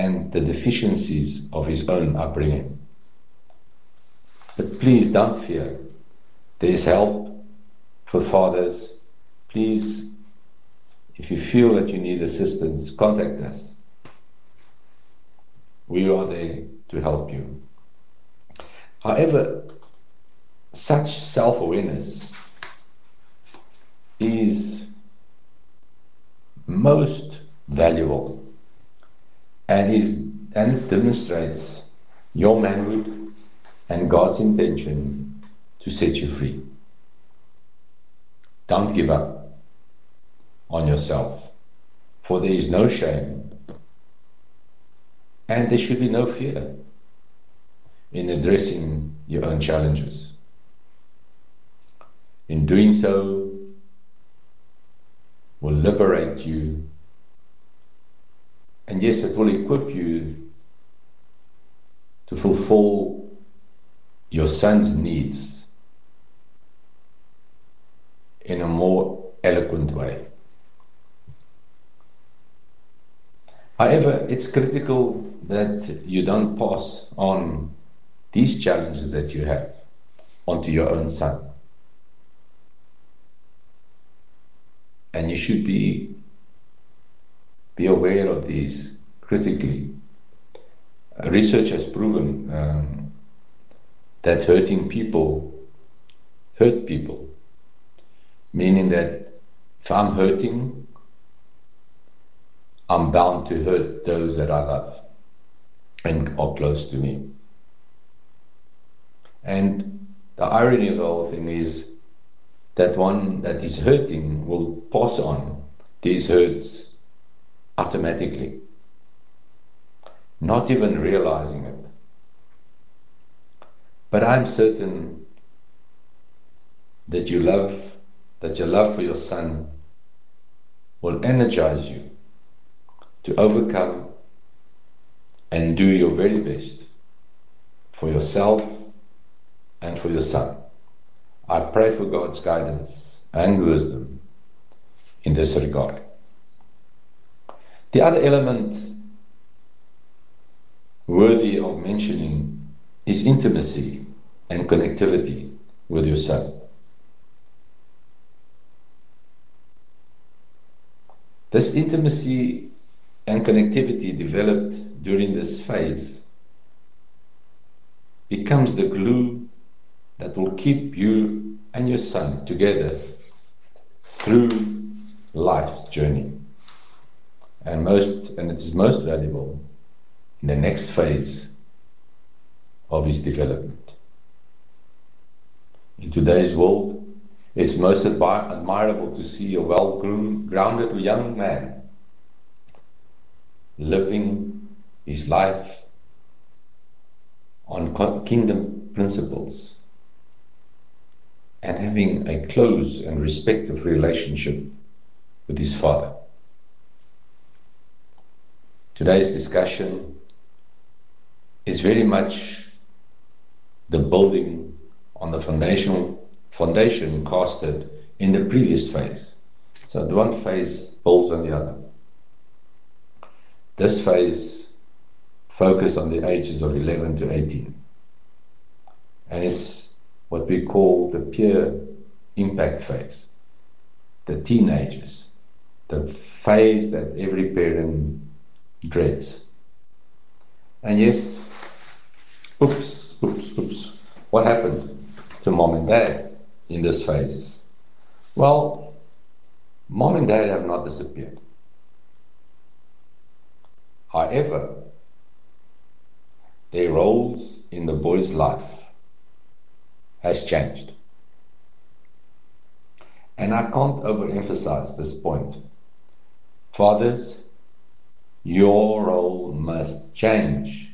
and the deficiencies of his own upbringing. But please don't fear. There is help for fathers. Please, if you feel that you need assistance, contact us. We are there to help you. However, such self-awareness is most valuable, and it demonstrates your manhood and God's intention to set you free. Don't give up on yourself, for there is no shame, and there should be no fear in addressing your own challenges. In doing so, will liberate you, and yes, it will equip you to fulfill your son's needs in a more eloquent way. However, it's critical that you don't pass on these challenges that you have onto your own son. And you should be aware of these critically. Research has proven that hurting people hurt people, meaning that if I'm hurting, I'm bound to hurt those that I love and are close to me. And the irony of the whole thing is that one that is hurting will pass on these hurts automatically, not even realizing it. But I'm certain that your love for your son will energize you to overcome and do your very best for yourself and for your son. I pray for God's guidance and wisdom in this regard. The other element worthy of mentioning is intimacy and connectivity with your son. This intimacy and connectivity developed during this phase becomes the glue that will keep you and your son together through life's journey, and it is most valuable in the next phase of his development. In today's world, it's most admirable to see a well-grounded young man living his life on kingdom principles and having a close and respectful relationship with his father. Today's discussion is very much the building on the foundation casted in the previous phase. So the one phase builds on the other. This phase focused on the ages of 11 to 18 and is what we call the peer impact phase, the teenagers, the phase that every parent dreads. And yes, oops, what happened to mom and dad in this phase? Well, mom and dad have not disappeared. However, their roles in the boy's life has changed. And I can't overemphasize this point. Fathers, your role must change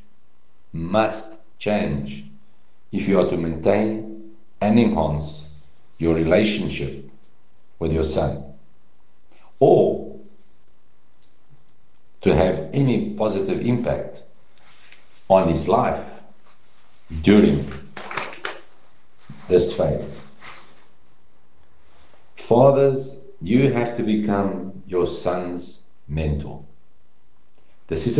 if you are to maintain and enhance your relationship with your son, or to have any positive impact on his life during this phase. Fathers, you have to become your son's mentor. This is